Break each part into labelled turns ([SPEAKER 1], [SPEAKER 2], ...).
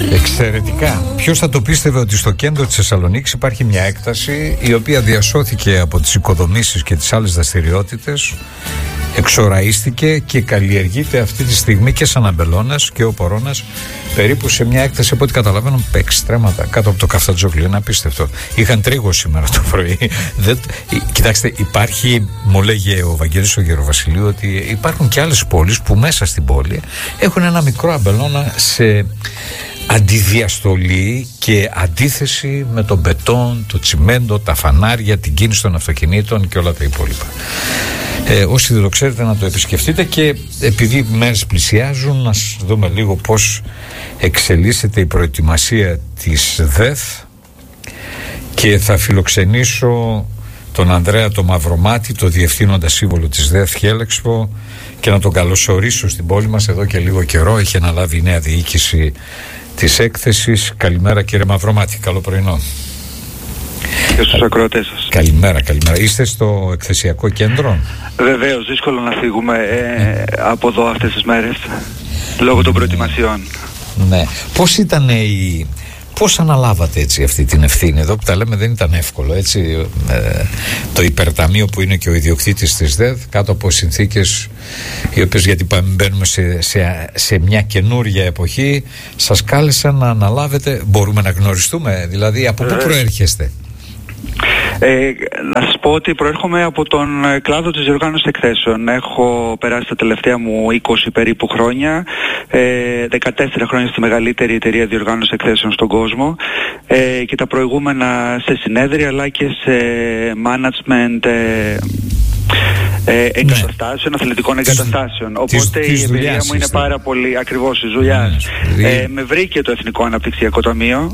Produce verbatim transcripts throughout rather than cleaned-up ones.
[SPEAKER 1] Εξαιρετικά. Ποιος θα το πίστευε ότι στο κέντρο της Θεσσαλονίκης υπάρχει μια έκταση η οποία διασώθηκε από τις οικοδομήσεις και τις άλλες δραστηριότητες, εξοραίστηκε και καλλιεργείται αυτή τη στιγμή και σαν Αμπελώνας και ο Πορώνας περίπου σε μια έκταση, από ό,τι καταλαβαίνω, εξτρέματα κάτω από το Καφτατζόγλιο. Είναι απίστευτο. Είχαν τρίγο σήμερα το πρωί. Δεν... Κοιτάξτε, υπάρχει, μου λέγε ο Βαγγέλης ο Γεροβασιλείου, ότι υπάρχουν και άλλες πόλεις που μέσα στην πόλη έχουν ένα μικρό αμπελώνα σε αντιδιαστολή και αντίθεση με τον μπετόν, το τσιμέντο, τα φανάρια, την κίνηση των αυτοκινήτων και όλα τα υπόλοιπα. Ε, όσοι δεν το ξέρετε να το επισκεφτείτε, και επειδή οι μέρες πλησιάζουν, να δούμε λίγο πώς εξελίσσεται η προετοιμασία της ΔΕΘ, και θα φιλοξενήσω τον Ανδρέα το Μαυρομάτη, το διευθύνοντα σύμβολο της ΔΕΘ Χέλεξπο, και να τον καλωσορίσω στην πόλη μας εδώ και λίγο καιρό. Έχει αναλάβει η νέα διοίκηση της έκθεσης. Καλημέρα κύριε Μαυρομάτη, καλό πρωινό.
[SPEAKER 2] Και στους ακροατές σας.
[SPEAKER 1] Καλημέρα, καλημέρα. Είστε στο εκθεσιακό κέντρο?
[SPEAKER 2] Βεβαίως, δύσκολο να φύγουμε ε, από εδώ αυτές τις μέρες, λόγω των προετοιμασιών.
[SPEAKER 1] Ναι. Πώς ήταν η... Πώς αναλάβατε έτσι αυτή την ευθύνη? Εδώ που τα λέμε δεν ήταν εύκολο, έτσι. Ε, το υπερταμείο που είναι και ο ιδιοκτήτης της ΔΕΘ, κάτω από συνθήκες οι οποίες, γιατί μπαίνουμε σε, σε, σε μια καινούργια εποχή, σας κάλεσαν να αναλάβετε. Μπορούμε να γνωριστούμε, δηλαδή από πού προέρχεστε?
[SPEAKER 2] Ε, να σας πω ότι προέρχομαι από τον κλάδο της διοργάνωσης εκθέσεων. Έχω περάσει τα τελευταία μου είκοσι περίπου χρόνια, ε, δεκατέσσερα χρόνια στη μεγαλύτερη εταιρεία διοργάνωσης εκθέσεων στον κόσμο, ε, και τα προηγούμενα σε συνέδρια αλλά και σε management ε, ε, εγκαταστάσεων, ναι. αθλητικών εγκαταστάσεων. Οπότε της, η εμπειρία μου είστε. είναι πάρα πολύ ακριβώς της δουλειάς. Ναι, ε, με βρήκε το Εθνικό Αναπτυξιακό Ταμείο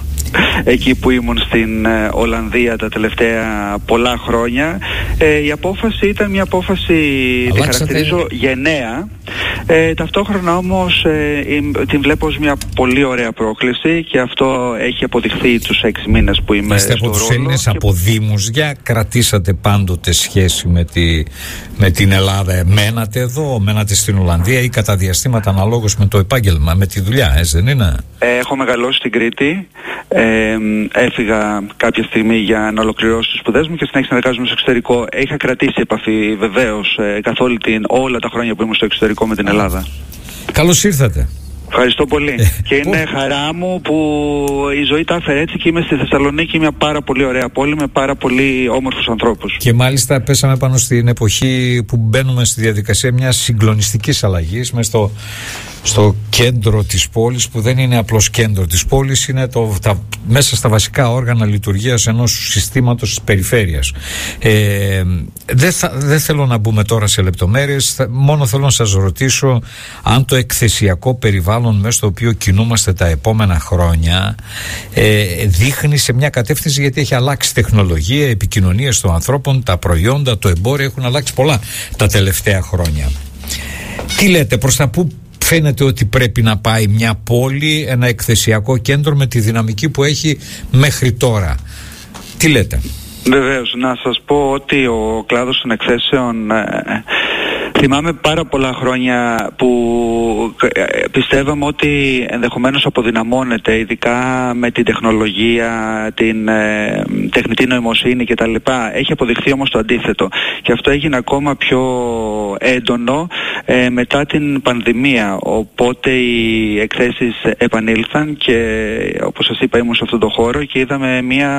[SPEAKER 2] εκεί που ήμουν στην ε, Ολλανδία τα τελευταία πολλά χρόνια. Ε, η απόφαση ήταν μια απόφαση, τη χαρακτηρίζω γενναία. Ε, ταυτόχρονα όμως ε, ε, την βλέπω ως μια πολύ ωραία πρόκληση, και αυτό έχει αποδειχθεί τους έξι μήνες που είμαι
[SPEAKER 1] Είστε
[SPEAKER 2] στο
[SPEAKER 1] από
[SPEAKER 2] ρόλο.
[SPEAKER 1] τους Έλληνες και... από Δήμους, για κρατήσατε πάντοτε σχέση με, τη, με την Ελλάδα? Μένατε εδώ, μένατε στην Ολλανδία, ή κατά διαστήματα αναλόγως με το επάγγελμα, με τη δουλειά, έτσι δεν είναι?
[SPEAKER 2] Ε, έχω μεγαλώσει στην Κρήτη. Ε, έφυγα κάποια στιγμή για να ολοκληρώσω τις σπουδές μου και συνέχισα να εργάζομαι στο εξωτερικό. Είχα κρατήσει επαφή βεβαίως ε, καθ' όλη την, όλα τα χρόνια που ήμουν στο εξωτερικό με την Ελλάδα.
[SPEAKER 1] Καλώς ήρθατε.
[SPEAKER 2] Ευχαριστώ πολύ. Ε, και είναι πού... χαρά μου που η ζωή τα έφερε έτσι και είμαι στη Θεσσαλονίκη, μια πάρα πολύ ωραία πόλη με πάρα πολύ όμορφους ανθρώπους.
[SPEAKER 1] Και μάλιστα πέσαμε πάνω στην εποχή που μπαίνουμε στη διαδικασία μιας συγκλονιστικής αλλαγής μες στο, στο κέντρο της πόλης, που δεν είναι απλώς κέντρο της πόλης, είναι το, τα, μέσα στα βασικά όργανα λειτουργίας ενός συστήματος της περιφέρειας. Ε, δεν, θα, δεν θέλω να μπούμε τώρα σε λεπτομέρειες, θα, μόνο θέλω να σας ρωτήσω αν το εκθεσιακό περιβάλλον μέσα στο οποίο κινούμαστε τα επόμενα χρόνια ε, δείχνει σε μια κατεύθυνση, γιατί έχει αλλάξει τεχνολογία, επικοινωνίες των ανθρώπων, τα προϊόντα, το εμπόριο, έχουν αλλάξει πολλά τα τελευταία χρόνια. Τι λέτε, προς τα πού φαίνεται ότι πρέπει να πάει μια πόλη, ένα εκθεσιακό κέντρο με τη δυναμική που έχει μέχρι τώρα? Τι λέτε?
[SPEAKER 2] Βεβαίως, να σας πω ότι ο κλάδος των εκθέσεων ε, θυμάμαι πάρα πολλά χρόνια που πιστεύαμε ότι ενδεχομένως αποδυναμώνεται, ειδικά με την τεχνολογία, την ε, τεχνητή νοημοσύνη κτλ. Έχει αποδειχθεί όμως το αντίθετο, και αυτό έγινε ακόμα πιο έντονο ε, μετά την πανδημία, οπότε οι εκθέσεις επανήλθαν και όπως σας είπα ήμουν σε αυτόν τον χώρο και είδαμε μια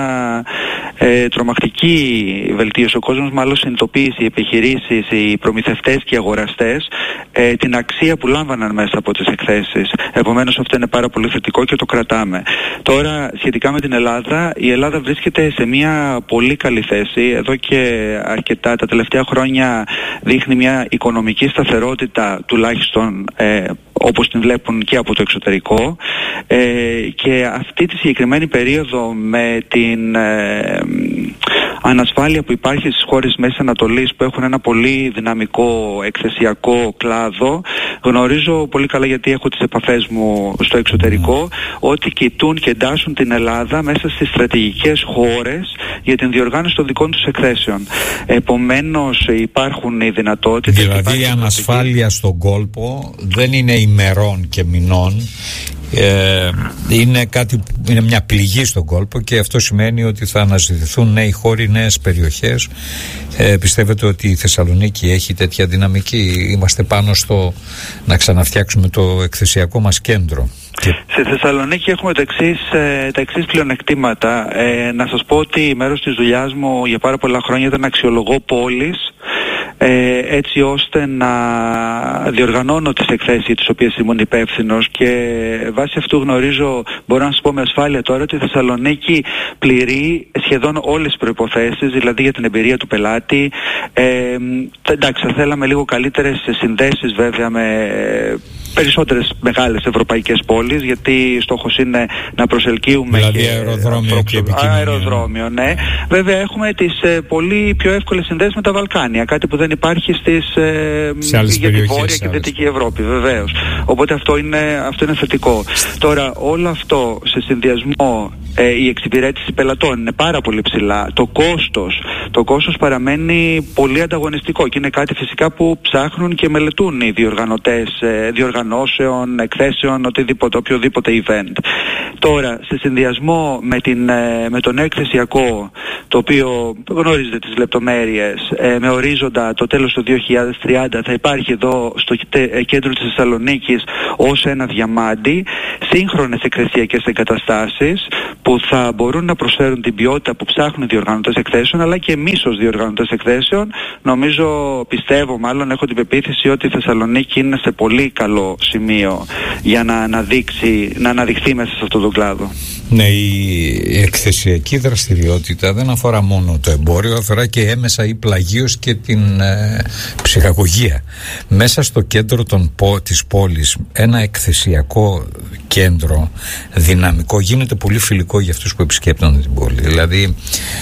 [SPEAKER 2] ε, τρομακτική βελτίωση. Ο κόσμος μάλλον συνειδητοποίησε, οι επιχειρήσεις, οι προμηθευτές και οι αγοραστές ε, την αξία που λάμβαναν μέσα από τις εκθέσεις. Επομένως αυτό είναι πάρα πολύ θετικό και το κρατάμε. Τώρα σχετικά με την Ελλάδα, η Ελλάδα βρίσκεται σε μια πολύ καλή θέση. Εδώ και αρκετά τα τελευταία χρόνια δείχνει μια οικονομική σταθερότητα, τουλάχιστον ε, όπως την βλέπουν και από το εξωτερικό, ε, και αυτή τη συγκεκριμένη περίοδο με την ε, ανασφάλεια που υπάρχει στις χώρες Μέσης Ανατολής, που έχουν ένα πολύ δυναμικό εκθεσιακό κλάδο, γνωρίζω πολύ καλά, γιατί έχω τις επαφές μου στο εξωτερικό, ότι κοιτούν και εντάσσουν την Ελλάδα μέσα στις στρατηγικές χώρες για την διοργάνωση των δικών τους εκθέσεων. Επομένως υπάρχουν οι δυνατότητες.
[SPEAKER 1] Δηλαδή η ανασφάλεια στον κόλπο δεν είναι ημερών και μηνών, Ε, είναι, κάτι, είναι μια πληγή στον κόλπο και αυτό σημαίνει ότι θα αναζητηθούν νέοι χώροι, νέες περιοχές. Ε, πιστεύετε ότι η Θεσσαλονίκη έχει τέτοια δυναμική? Είμαστε πάνω στο να ξαναφτιάξουμε το εκθεσιακό μας κέντρο.
[SPEAKER 2] Στη Θεσσαλονίκη έχουμε τα εξής, τα εξής πλεονεκτήματα. Ε, να σας πω ότι μέρος της δουλειάς μου για πάρα πολλά χρόνια ήταν να αξιολογώ πόλεις, ε, έτσι ώστε να διοργανώνω τις εκθέσεις για τις οποίες ήμουν υπεύθυνος, και βάσει αυτού γνωρίζω, μπορώ να σας πω με ασφάλεια τώρα, ότι η Θεσσαλονίκη πληρεί σχεδόν όλες τις προϋποθέσεις, δηλαδή για την εμπειρία του πελάτη. Ε, εντάξει, θα θέλαμε λίγο καλύτερες συνδέσεις βέβαια με περισσότερες μεγάλες ευρωπαϊκές πόλεις, γιατί στόχος είναι να προσελκύουμε,
[SPEAKER 1] δηλαδή
[SPEAKER 2] και
[SPEAKER 1] αεροδρόμιο και επικοινωνία.
[SPEAKER 2] Αεροδρόμιο, ναι. Βέβαια έχουμε τις ε, πολύ πιο εύκολες συνδέσεις με τα Βαλκάνια, κάτι που δεν υπάρχει στις, ε, για τη Βόρεια και Δυτική Ευρώπη, βεβαίως. Οπότε αυτό είναι, αυτό είναι θετικό. Τώρα όλο αυτό σε συνδυασμό, ε, η εξυπηρέτηση πελατών είναι πάρα πολύ ψηλά. Το κόστος, το κόστος παραμένει πολύ ανταγωνιστικό και είναι κάτι φυσικά που ψάχνουν και μελετούν οι διοργανωτές ε, διοργανώσεων, εκθέσεων, οτιδήποτε, οποιοδήποτε event. Τώρα, σε συνδυασμό με, την, ε, με το νέο εκθεσιακό, το οποίο γνωρίζετε τις λεπτομέρειες, ε, με ορίζοντα το τέλος του δύο χιλιάδες τριάντα θα υπάρχει εδώ στο κέντρο της Θεσσαλονίκης ως ένα διαμάντι σύγχρονες εκθεσιακές εγκαταστάσεις που θα μπορούν να προσφέρουν την ποιότητα που ψάχνουν οι διοργανωτές εκθέσεων, αλλά και εμείς ως διοργανωτές εκθέσεων. Νομίζω, πιστεύω μάλλον, έχω την πεποίθηση ότι η Θεσσαλονίκη είναι σε πολύ καλό σημείο για να αναδείξει, να αναδειχθεί μέσα σε αυτόν τον κλάδο.
[SPEAKER 1] Ναι, η εκθεσιακή δραστηριότητα δεν αφορά μόνο το εμπόριο, αφορά και έμεσα ή πλαγίως και την ε, ψυχαγωγία. Μέσα στο κέντρο των, της πόλης, ένα εκθεσιακό κέντρο δυναμικό γίνεται πολύ φιλικό για αυτούς που επισκέπτονται την πόλη. Δηλαδή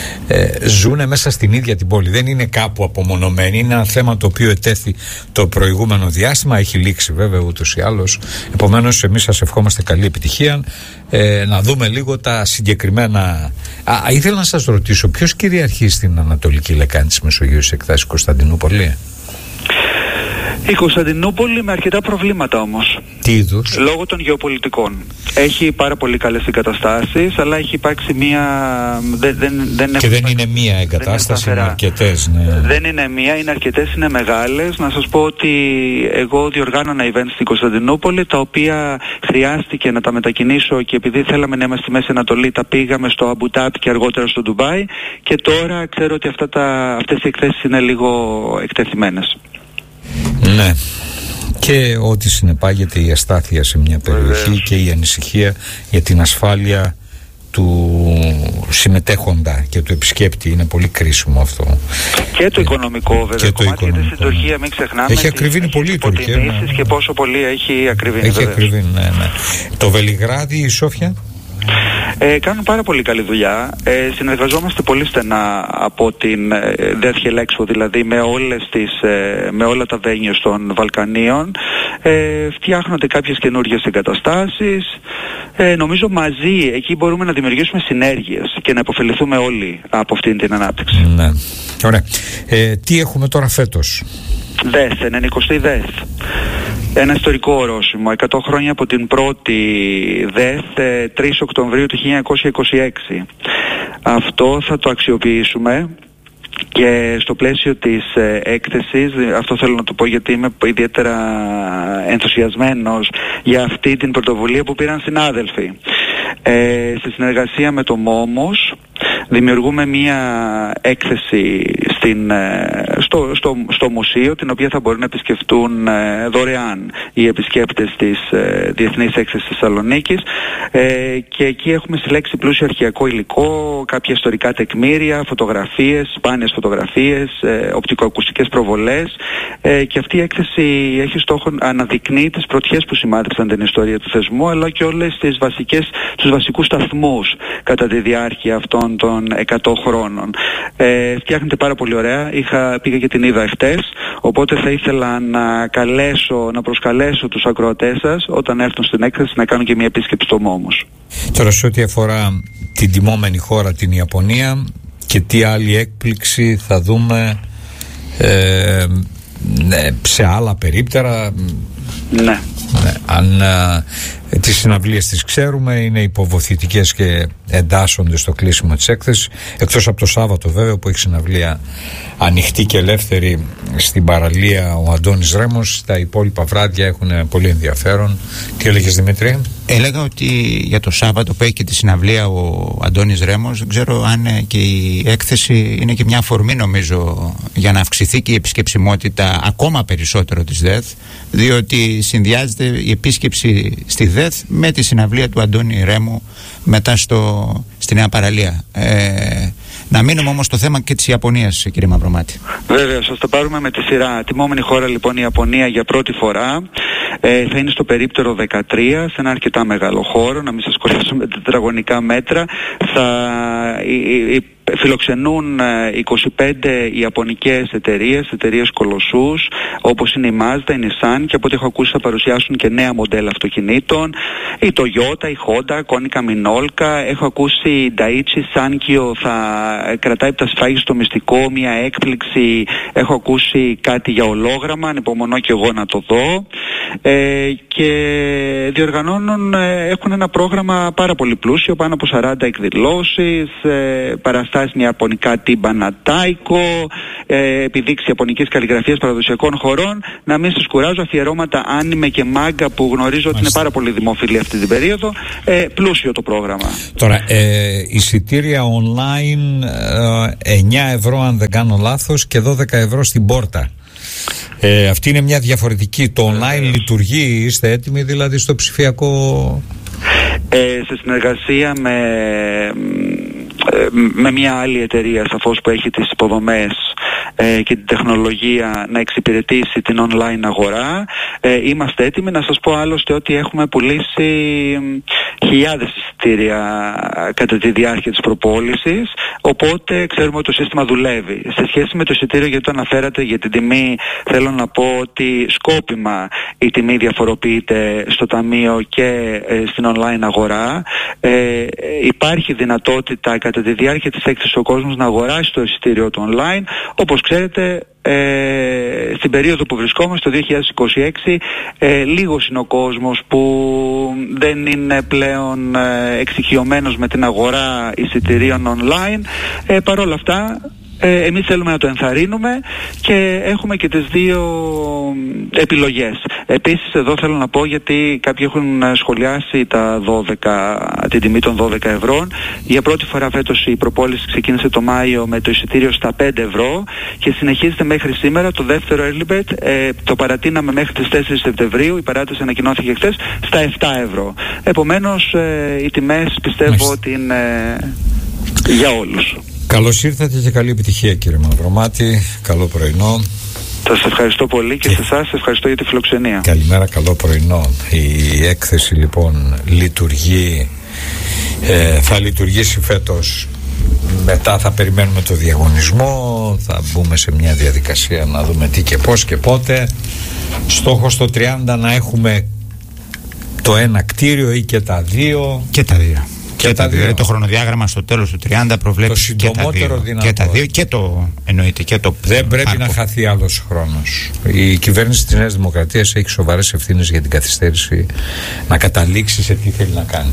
[SPEAKER 1] ε, ζουνε μέσα στην ίδια την πόλη, δεν είναι κάπου απομονωμένοι. Είναι ένα θέμα το οποίο ετέθη το προηγούμενο διάστημα, έχει λήξει βέβαια ούτως ή άλλως. Επομένως εμείς σας ευχόμαστε καλή επιτυχία. Ε, να δούμε λίγο τα συγκεκριμένα. Α, ήθελα να σας ρωτήσω, ποιος κυριαρχεί στην Ανατολική Λεκάνη της Μεσογείου σε εκτάσεις, Κωνσταντινούπολη?
[SPEAKER 2] Η Κωνσταντινούπολη με αρκετά προβλήματα όμως.
[SPEAKER 1] Τι είδους?
[SPEAKER 2] Λόγω των γεωπολιτικών. Έχει πάρα πολύ καλές εγκαταστάσεις, αλλά έχει υπάρξει μία... Δεν, δεν, δεν
[SPEAKER 1] και δεν είναι μία εγκατάσταση, είναι αρκετές. Ναι.
[SPEAKER 2] Δεν είναι μία, είναι αρκετές, είναι μεγάλες. Να σας πω ότι εγώ διοργάνωνα events στην Κωνσταντινούπολη, τα οποία χρειάστηκε να τα μετακινήσω, και επειδή θέλαμε να είμαστε στη Μέση Ανατολή, τα πήγαμε στο Αμπου-Ντάμπι και αργότερα στο Ντουμπάι, και τώρα ξέρω ότι αυτά τα, αυτές οι εκθέσεις είναι λίγο εκτεθειμένες.
[SPEAKER 1] Ναι, και ό,τι συνεπάγεται η αστάθεια σε μια περιοχή. Βεβαίως. Και η ανησυχία για την ασφάλεια του συμμετέχοντα και του επισκέπτη είναι πολύ κρίσιμο αυτό.
[SPEAKER 2] Και το οικονομικό βέβαια.
[SPEAKER 1] Και το οικονομικό.
[SPEAKER 2] Γιατί στην Τουρκία, μην ξεχνάμε,
[SPEAKER 1] έχει ακριβήνει πολύ η Τουρκία.
[SPEAKER 2] Ναι. Και πόσο πολύ έχει ακριβήνει.
[SPEAKER 1] Έχει ακριβήνει, ναι, ναι. Το Βελιγράδι, η Σόφια.
[SPEAKER 2] Ε, κάνουν πάρα πολύ καλή δουλειά. Ε, συνεργαζόμαστε πολύ στενά από την ε, Death Expo, δηλαδή με, όλες τις, ε, με όλα τα venues των Βαλκανίων. Ε, φτιάχνονται κάποιες καινούργιες εγκαταστάσεις. Ε, νομίζω μαζί εκεί μπορούμε να δημιουργήσουμε συνέργειες και να υποφεληθούμε όλοι από αυτήν την ανάπτυξη. Ναι.
[SPEAKER 1] Ωραία. Ε, τι έχουμε τώρα φέτος?
[SPEAKER 2] ΔΕΘ, ενενηκοστή ΔΕΘ. Ένα ιστορικό ορόσημο, εκατό χρόνια από την πρώτη ΔΕΘ, τρεις Οκτωβρίου του χίλια εννιακόσια είκοσι έξι. Αυτό θα το αξιοποιήσουμε και στο πλαίσιο της ε, έκθεσης, αυτό θέλω να το πω γιατί είμαι ιδιαίτερα ενθουσιασμένος για αυτή την πρωτοβουλία που πήραν συνάδελφοι. Ε, σε συνεργασία με το Μόμος δημιουργούμε μία έκθεση στην, στο, στο, στο μουσείο, την οποία θα μπορούν να επισκεφτούν ε, δωρεάν οι επισκέπτες της ε, Διεθνής Έκθεσης Θεσσαλονίκης, ε, και εκεί έχουμε συλλέξει πλούσιο αρχαιακό υλικό, κάποια ιστορικά τεκμήρια, φωτογραφίες, σπάνιες φωτογραφίες, ε, οπτικοακουστικές προβολές, ε, και αυτή η έκθεση έχει στόχο να αναδεικνύει τις πρωτιές που σημάδεψαν την ιστορία του θεσμού, αλλά και όλες τις βασικές, τους βασικούς σταθμούς κατά τη διάρκεια αυτών των εκατό χρόνων. Ε, φτιάχνεται πάρα πολύ ωραία. Είχα, πήγα και την είδα εχθές, οπότε θα ήθελα να καλέσω, να προσκαλέσω τους ακροατές σας όταν έρθουν στην έκθεση να κάνουν και μια επίσκεψη στο Μόμος. Τώρα,
[SPEAKER 1] σε ό,τι αφορά την τιμόμενη χώρα, την Ιαπωνία, και τι άλλη έκπληξη θα δούμε ε, σε άλλα περίπτερα?
[SPEAKER 2] Ναι.
[SPEAKER 1] Ναι, αν Τις συναυλίες τις ξέρουμε, είναι υποβοηθητικές και εντάσσονται στο κλείσιμο της έκθεσης, εκτός από το Σάββατο βέβαια που έχει συναυλία ανοιχτή και ελεύθερη στην παραλία ο Αντώνης Ρέμος. Τα υπόλοιπα βράδια έχουν πολύ ενδιαφέρον. Τι έλεγες, Δημήτρη?
[SPEAKER 3] Έλεγα ότι για το Σάββατο που έχει και τη συναυλία ο Αντώνης Ρέμος, δεν ξέρω αν και η έκθεση είναι και μια αφορμή, νομίζω, για να αυξηθεί και η επισκεψιμότητα ακόμα περισσότερο της ΔΕΘ, διότι συνδυάζεται η επίσκεψη στη ΔΕΘ με τη συναυλία του Αντώνη Ρέμου μετά στο, στη Νέα Παραλία. Ε, να μείνουμε όμως στο θέμα και της Ιαπωνίας, κύριε Μαυρομάτη.
[SPEAKER 2] Βέβαια, σας τα πάρουμε με τη σειρά. Τιμόμενη χώρα λοιπόν η Ιαπωνία για πρώτη φορά. Ε, θα είναι στο περίπτερο δεκατρία, σε ένα αρκετά μεγάλο χώρο, να μην σας κολλάσω με τετραγωνικά μέτρα. Θα η, η, φιλοξενούν είκοσι πέντε ιαπωνικές εταιρείες, εταιρείες κολοσσούς, όπως είναι η Mazda, η Nissan, και από ό,τι έχω ακούσει θα παρουσιάσουν και νέα μοντέλα αυτοκινήτων, η Toyota, η Honda, Konica Minolta. Έχω ακούσει η Daiichi Sankyo θα κρατάει από τα σφράγια στο μυστικό μια έκπληξη. Έχω ακούσει κάτι για ολόγραμμα, ανυπομονώ και εγώ να το δω. Ε, και διοργανώνουν, ε, έχουν ένα πρόγραμμα πάρα πολύ πλούσιο, πάνω από σαράντα εκδηλώσεις, ε, παραστάσεις με ιαπωνικά τύμπανα τάικο, ε, επιδείξει ιαπωνικής καλλιγραφίας παραδοσιακών χωρών. Να μην σας κουράζω, αφιερώματα άνιμε και μάγκα που γνωρίζω Μάλιστα. ότι είναι πάρα πολύ δημοφιλή αυτή την περίοδο. Ε, πλούσιο το πρόγραμμα.
[SPEAKER 1] Τώρα, ε, εισιτήρια online ε, εννιά ευρώ αν δεν κάνω λάθος και δώδεκα ευρώ στην πόρτα. Ε, αυτή είναι μια διαφορετική. Το online λειτουργεί, είστε έτοιμοι δηλαδή στο ψηφιακό?
[SPEAKER 2] Ε, σε συνεργασία με, με μια άλλη εταιρεία σαφώς που έχει τις υποδομές ε, και την τεχνολογία να εξυπηρετήσει την online αγορά. Ε, είμαστε έτοιμοι. Να σας πω άλλωστε ότι έχουμε πουλήσει χιλιάδες εισιτήρια κατά τη διάρκεια της προπόλησης, οπότε ξέρουμε ότι το σύστημα δουλεύει. Σε σχέση με το εισιτήριο, γιατί το αναφέρατε για την τιμή, θέλω να πω ότι σκόπιμα η τιμή διαφοροποιείται στο ταμείο και ε, στην online αγορά. Ε, υπάρχει δυνατότητα κατά τη διάρκεια της έκθεσης ο κόσμος να αγοράσει το εισιτήριο του online. Όπως ξέρετε, Ε, στην περίοδο που βρισκόμαστε, το δύο χιλιάδες είκοσι έξι, ε, λίγος είναι ο κόσμος που δεν είναι πλέον ε, εξοικειωμένος με την αγορά εισιτηρίων online. Ε, Παρ' όλα αυτά, ε, εμείς θέλουμε να το ενθαρρύνουμε και έχουμε και τις δύο επιλογές. Επίσης εδώ θέλω να πω, γιατί κάποιοι έχουν σχολιάσει τα δώδεκα, την τιμή των δώδεκα ευρώ. Για πρώτη φορά φέτος η προπόληση ξεκίνησε το Μάιο με το εισιτήριο στα πέντε ευρώ και συνεχίζεται μέχρι σήμερα. Το δεύτερο early bird ε, το παρατείναμε μέχρι τις τέσσερις Σεπτεμβρίου, η παράταση ανακοινώθηκε χθες, στα επτά ευρώ. Επομένως ε, οι τιμές πιστεύω Μάλιστα. ότι είναι ε, για όλους.
[SPEAKER 1] Καλώς ήρθατε και καλή επιτυχία, κύριε Μαυρομάτη. Καλό πρωινό.
[SPEAKER 2] Σας ευχαριστώ πολύ και, και σε εσάς ευχαριστώ για τη φιλοξενία.
[SPEAKER 1] Καλημέρα, καλό πρωινό. Η έκθεση λοιπόν λειτουργεί, ε, θα λειτουργήσει φέτος. Μετά θα περιμένουμε το διαγωνισμό, θα μπούμε σε μια διαδικασία να δούμε τι και πώς και πότε. Στόχος το τριάντα να έχουμε το ένα κτίριο ή και τα δύο.
[SPEAKER 3] Και τα δύο.
[SPEAKER 1] Και, και τα δύο.
[SPEAKER 3] δύο. Το χρονοδιάγραμμα στο τέλος του τριάντα προβλέπει
[SPEAKER 1] το
[SPEAKER 3] και τα δύο. Και τα δύο και το εννοείται και το
[SPEAKER 1] Δεν πρέπει
[SPEAKER 3] πάρκο.
[SPEAKER 1] να χαθεί άλλος χρόνος. Η κυβέρνηση της Νέας Δημοκρατίας έχει σοβαρές ευθύνες για την καθυστέρηση να καταλήξει σε τι θέλει να κάνει.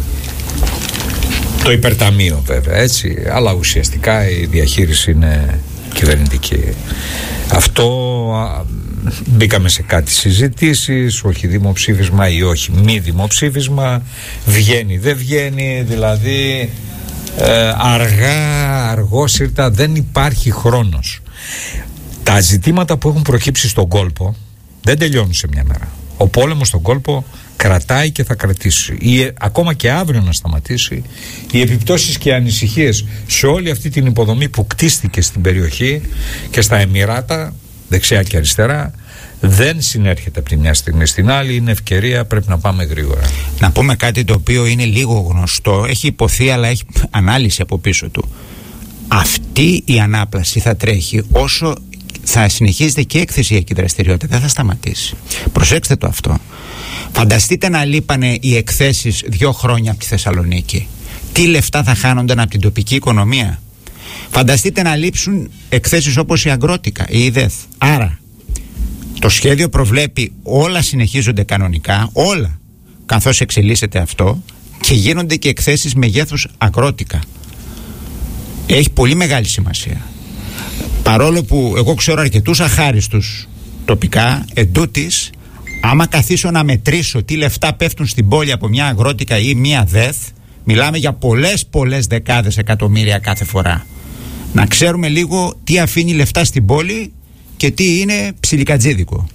[SPEAKER 1] Το υπερταμείο βέβαια, έτσι, αλλά ουσιαστικά η διαχείριση είναι κυβερνητική. Αυτό μπήκαμε σε κάτι συζητήσεις, όχι δημοψήφισμα ή όχι μη δημοψήφισμα, βγαίνει δεν βγαίνει, δηλαδή ε, αργά, αργόσυρτα, δεν υπάρχει χρόνος. Τα ζητήματα που έχουν προκύψει στον κόλπο δεν τελειώνουν σε μια μέρα. Ο πόλεμος στον κόλπο κρατάει και θα κρατήσει, ή ακόμα και αύριο να σταματήσει. Οι επιπτώσεις και οι ανησυχίες σε όλη αυτή την υποδομή που κτίστηκε στην περιοχή και στα Εμιράτα, δεξιά και αριστερά, δεν συνέρχεται από τη μια στιγμή στην άλλη. Είναι ευκαιρία, πρέπει να πάμε γρήγορα.
[SPEAKER 3] Να πούμε κάτι το οποίο είναι λίγο γνωστό, έχει υποθεί αλλά έχει ανάλυση από πίσω του. Αυτή η ανάπλαση θα τρέχει όσο θα συνεχίζεται και η εκθεσιακή δραστηριότητα, δεν θα σταματήσει. Προσέξτε το αυτό. Φανταστείτε να λείπανε οι εκθέσεις δύο χρόνια από τη Θεσσαλονίκη. Τι λεφτά θα χάνονταν από την τοπική οικονομία. Φανταστείτε να λείψουν εκθέσεις όπως η Αγκρότικα, η ΙΔΕΘ. Άρα το σχέδιο προβλέπει όλα συνεχίζονται κανονικά, όλα. καθώς εξελίσσεται αυτό, και γίνονται και εκθέσεις μεγέθους αγρότικα. Έχει πολύ μεγάλη σημασία. Παρόλο που εγώ ξέρω αρκετούς αχάριστους τοπικά, εντούτοις, άμα καθίσω να μετρήσω τι λεφτά πέφτουν στην πόλη από μια αγρότικα ή μια ΔΕΘ, μιλάμε για πολλές πολλές δεκάδες εκατομμύρια κάθε φορά. Να ξέρουμε λίγο τι αφήνει λεφτά στην πόλη και τι είναι ψιλικατζίδικο.